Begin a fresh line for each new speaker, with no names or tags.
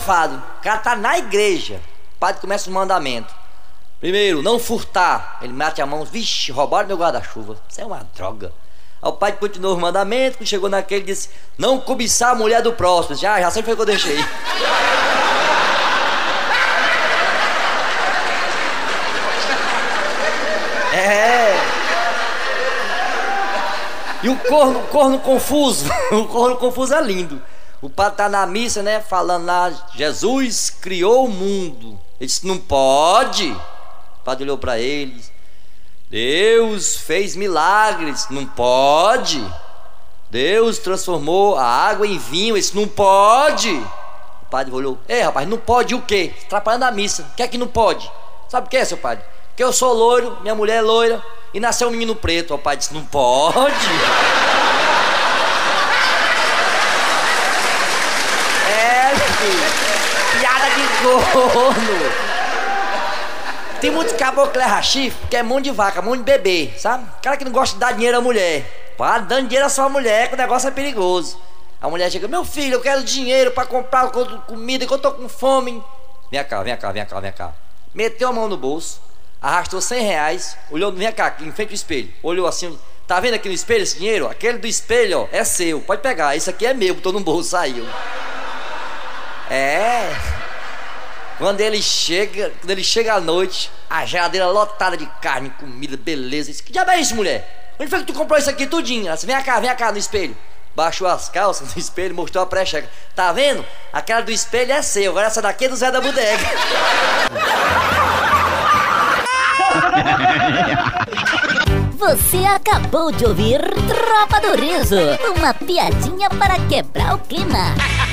safado. O cara tá na igreja. O padre começa o mandamento. Primeiro, não furtar. Ele mete a mão, vixe, roubaram meu guarda-chuva. Isso é uma droga. Aí o padre continuou o mandamento, chegou naquele e disse: não cobiçar a mulher do próximo. Já sempre foi o que eu deixei. E o corno confuso, o corno confuso é lindo. O padre tá na missa, né, falando lá, Jesus criou o mundo. Ele disse: não pode. O padre olhou para ele: Deus fez milagres. Não pode. Deus transformou a água em vinho. Ele disse: não pode. O padre olhou: ei, rapaz, não pode o quê? Atrapalhando a missa. O que é que não pode? Sabe o que é, seu padre? Que eu sou loiro, minha mulher é loira e nasceu um menino preto. O pai disse: não pode. Piada de corno. Tem muito caboclo rachif, que é mão de vaca, mão de bebê, sabe? Cara que não gosta de dar dinheiro à mulher. Pá, dando dinheiro à sua mulher, que o negócio é perigoso. A mulher chega: meu filho, eu quero dinheiro pra comprar comida, que eu tô com fome. Vem cá. Meteu a mão no bolso, arrastou R$100, olhou, vem cá, em frente ao espelho. Olhou assim: tá vendo aqui no espelho esse dinheiro? Aquele do espelho, ó, é seu, pode pegar. Esse aqui é meu, botou no bolso, saiu. Quando ele chega à noite, a geladeira lotada de carne, comida, beleza. Disse: que diabo é isso, mulher? Onde foi que tu comprou isso aqui tudinho? Ela disse: vem cá no espelho. Baixou as calças no espelho, mostrou a precheca. Tá vendo? Aquela do espelho é seu, agora essa daqui é do Zé da Bodega.
Você acabou de ouvir Tropa do Riso, uma piadinha para quebrar o clima.